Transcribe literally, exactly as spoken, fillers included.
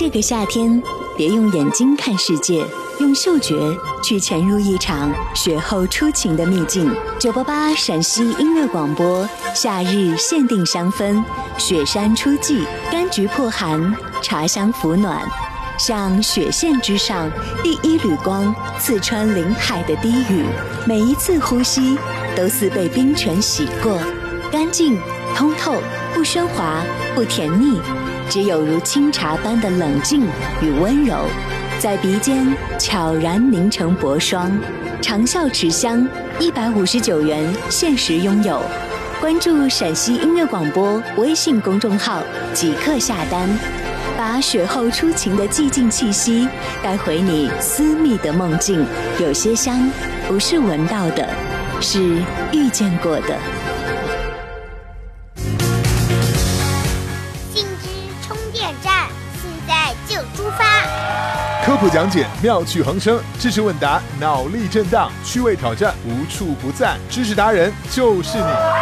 这个夏天，别用眼睛看世界，用嗅觉去潜入一场雪后初晴的秘境。九八八陕西音乐广播，夏日限定香氛，雪山初霁，柑橘破寒，茶香抚暖。像雪线之上第一缕光，刺穿林海的低语，每一次呼吸都似被冰泉洗过，干净通透，不喧哗，不甜腻，只有如清茶般的冷静与温柔，在鼻尖悄然凝成薄霜。长效持香，一百五十九元限时拥有。关注陕西音乐广播微信公众号，即刻下单，把雪后初晴的寂静气息带回你私密的梦境。有些香不是闻到的，是遇见过的。 信之充电站，现在就出发。 科普讲解，妙趣横生；知识问答，脑力震荡；趣味挑战，无处不在。知识达人就是你。